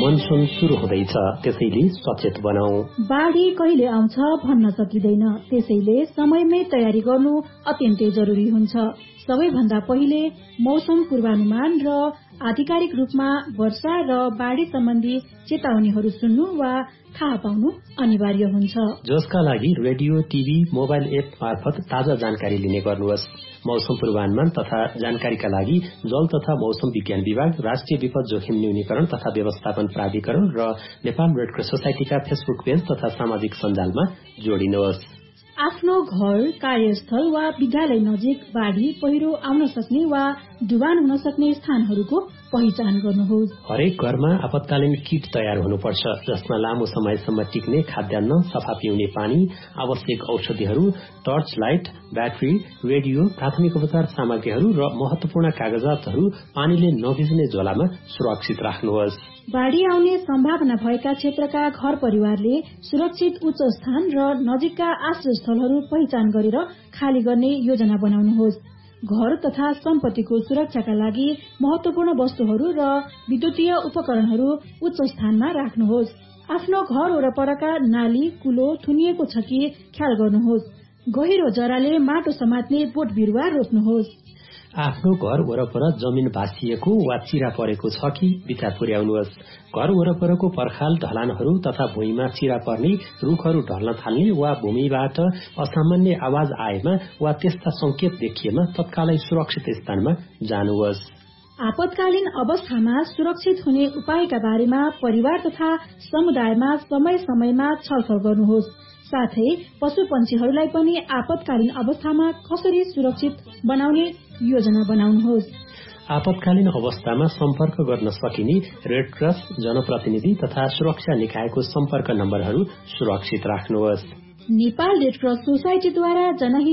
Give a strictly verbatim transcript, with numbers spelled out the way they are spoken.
Monsoon सुरु हुँदैछ, त्यसैले सचेत बनाऊ। बाढी कहिले आउँछ भन्न सकिँदैन, त्यसैले समयमै तयारी गर्नु अत्यन्तै जरुरी हुन्छ। सबैभन्दा पहिले मौसम पूर्वानुमान र आधिकारिक रूपमा वर्षा र बाढी सम्बन्धी चेतावनीहरू सुन्नु वा थाहा पाउनु अनिवार्य हुन्छ। जसका लागि रेडियो, टिभी, मोबाइल एप मार्फत ताजा जानकारी लिने गर्नुहोस्। मौसम पूर्वानुमान तथा जानकारीका लागि जल तथा मौसम विज्ञान विभाग, राष्ट्रिय विपद जोखिम न्यूनीकरण तथा व्यवस्थापन प्राधिकरण र नेपाल रेडक्रस सोसाइटीका फेसबुक पेज तथा सामाजिक सञ्जालमा जोडिनुहोस्। आफ्नो घर, कार्यस्थल वा विद्यालय नजिक बाढी, पहिरो आउन सक्ने वा डुबान हुन सक्ने स्थानहरूको पहिचान गर्नुहोस्। हरेक घरमा आपतकालीन किट तयार हुनुपर्छ, जसमा लामो समयसम्म टिक्ने खाद्यान्न, सफा पिउने पानी, आवश्यक औषधिहरू, टर्च लाइट, ब्याट्री, रेडियो, प्राथमिक उपचार सामग्रीहरू र महत्वपूर्ण कागजातहरू पानीले नभिज्ने झोलामा सुरक्षित राख्नुहोस्। बाढी आउने सम्भावना भएका क्षेत्रका घर परिवारले सुरक्षित उच्च स्थान र नजिकका आश्रयस्थलहरू पहिचान गरेर खाली गर्ने योजना बनाउनुहोस्। घर तथा सम्पत्तिको सुरक्षाका लागि महत्वपूर्ण वस्तुहरू र विद्युतीय उपकरणहरू उच्च स्थानमा राख्नुहोस्। आफ्नो घर वरपरका नाली, कुलो थुनिएको छ कि ख्याल गर्नुहोस्। गहिरो जराले माटो समात्ने बोट बिरुवा रोप्नुहोस्। आफ्नो घर वरपर जमिन भाँसिएको वा चिरा परेको छ कि विचार पुर्याउनुहोस्। घर वरपरको पर्खाल, ढलानहरू तथा भुइँमा चिरा पर्ने, रुखहरू ढल्न थाल्ने वा भूमिबाट असामान्य आवाज आएमा वा त्यस्ता संकेत देखिएमा तत्कालै सुरक्षित स्थानमा जानुहोस्। आपतकालीन अवस्थामा सुरक्षित हुने उपायका बारेमा परिवार तथा समुदायमा समय समयमा छलफल गर्नुहोस्। साथै पशु पन्छीहरूलाई पनि आपतकालीन अवस्थामा कसरी सुरक्षित बनाउने योजना बनाउनुहोस्। आपतकालीन अवस्थामा सम्पर्क गर्न सकिने रेडक्रस, जनप्रतिनिधि तथा सुरक्षा निकायको सम्पर्क नम्बरहरू सुरक्षित राख्नुहोस्। नेपाल रेडक्रस सोसाइटीद्वारा जनहित